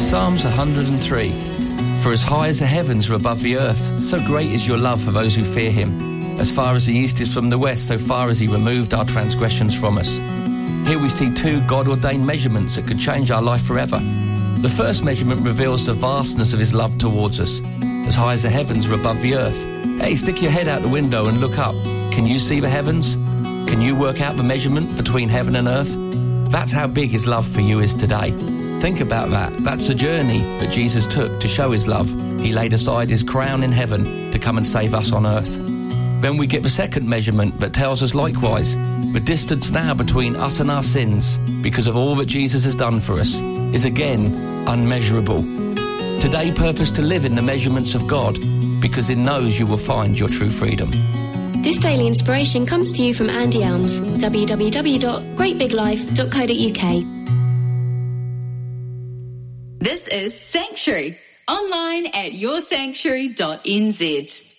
Psalms 103. For as high as the heavens are above the earth, so great is your love for those who fear him. As far as the east is from the west, so far as he removed our transgressions from us. Here we see two God-ordained measurements that could change our life forever. The first measurement reveals the vastness of his love towards us. As high as the heavens are above the earth. Hey, stick your head out the window and look up. Can you see the heavens? Can you work out the measurement between heaven and earth? That's how big his love for you is today. Think about that. That's the journey that Jesus took to show his love. He laid aside his crown in heaven to come and save us on earth. Then we get the second measurement that tells us likewise. The distance now between us and our sins, because of all that Jesus has done for us, is again unmeasurable. Today, purpose to live in the measurements of God, because in those you will find your true freedom. This daily inspiration comes to you from Andy Elms, www.greatbiglife.co.uk. This is Sanctuary, online at yoursanctuary.nz.